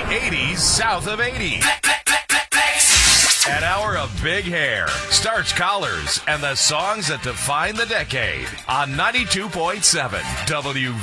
80s south of 80. An hour of big hair, starch collars, and the songs that define the decade on 92.7 W.